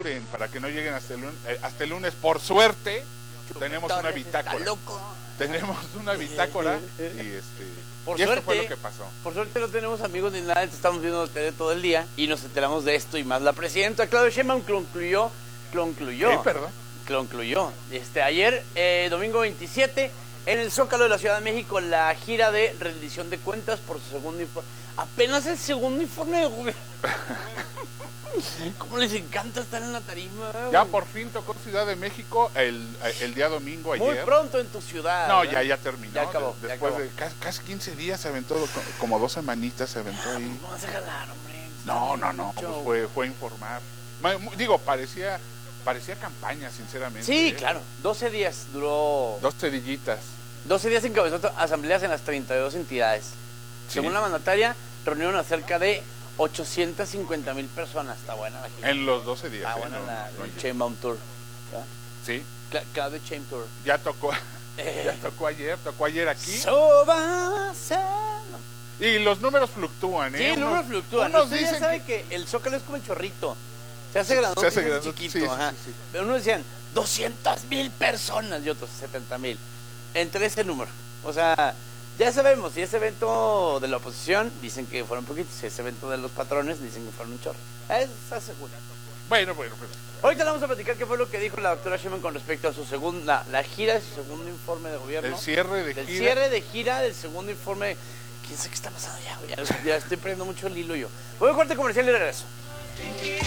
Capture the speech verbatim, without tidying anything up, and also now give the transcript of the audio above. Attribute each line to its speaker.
Speaker 1: apuren para que no lleguen hasta el lunes. Eh, hasta el lunes, por suerte, tenemos una bitácora.
Speaker 2: Loco.
Speaker 1: Tenemos una bitácora y este
Speaker 2: por
Speaker 1: y
Speaker 2: suerte,
Speaker 1: esto fue lo que pasó.
Speaker 2: Por suerte no tenemos amigos ni nada, estamos viendo la tele todo el día y nos enteramos de esto y más. La presidenta Claudia Sheinbaum concluyó, concluyó,
Speaker 1: ¿Qué, perdón?
Speaker 2: concluyó, este, ayer, eh, domingo veintisiete, en el Zócalo de la Ciudad de México, la gira de rendición de cuentas por su segundo informe. Apenas el segundo informe de gobierno. ¿Cómo les encanta estar en la tarima?
Speaker 1: Ya por fin tocó Ciudad de México el, el día domingo ayer.
Speaker 2: Muy pronto en tu ciudad.
Speaker 1: No,
Speaker 2: ¿verdad?
Speaker 1: ya, ya terminó.
Speaker 2: Ya acabó.
Speaker 1: Después
Speaker 2: ya acabó.
Speaker 1: de casi, casi quince días se aventó, como dos semanitas se aventó ahí.
Speaker 2: ¿Cómo vas a jalar, hombre?
Speaker 1: No, no, no, pues fue, fue informar. Digo, parecía, parecía campaña, sinceramente.
Speaker 2: Sí,
Speaker 1: ¿eh?
Speaker 2: claro. doce días duró.
Speaker 1: Dos cedillitas.
Speaker 2: doce días encabezó asambleas en las treinta y dos entidades.
Speaker 1: Sí.
Speaker 2: Según la mandataria, reunieron a cerca de ochocientas cincuenta mil personas. Está buena la gira.
Speaker 1: En los doce días.
Speaker 2: Está
Speaker 1: ¿eh?
Speaker 2: buena
Speaker 1: no,
Speaker 2: la,
Speaker 1: no,
Speaker 2: el
Speaker 1: no,
Speaker 2: Sheinbaum Tour. ¿verdad?
Speaker 1: Sí.
Speaker 2: Cla Claudia Sheinbaum Tour.
Speaker 1: Ya tocó.
Speaker 2: Eh.
Speaker 1: Ya tocó ayer, tocó ayer aquí.
Speaker 2: So va a ser.
Speaker 1: Y los números fluctúan, ¿eh?
Speaker 2: Sí, los números fluctúan.
Speaker 1: Unos
Speaker 2: Usted ya
Speaker 1: dicen
Speaker 2: sabe
Speaker 1: que...
Speaker 2: que el Zócalo es como el chorrito. Se hace grandote,
Speaker 1: se hace
Speaker 2: se hace
Speaker 1: grandote,
Speaker 2: chiquito.
Speaker 1: sí, sí,
Speaker 2: ajá.
Speaker 1: sí, sí.
Speaker 2: Pero unos decían doscientas mil personas y otros setenta mil. Entre ese número. O sea, ya sabemos, si ese evento de la oposición dicen que fueron poquitos, si ese evento de los patrones dicen que fueron un chorro. Eso se asegura.
Speaker 1: Bueno, bueno, bueno.
Speaker 2: Ahorita le vamos a platicar qué fue lo que dijo la doctora Sheinbaum con respecto a su segunda, la gira de su segundo informe de gobierno.
Speaker 1: El cierre de
Speaker 2: del
Speaker 1: gira.
Speaker 2: cierre de gira del segundo informe. ¿Quién sabe qué está pasando ya? Ya, ya estoy perdiendo mucho el hilo yo. Voy a corte comercial y regreso.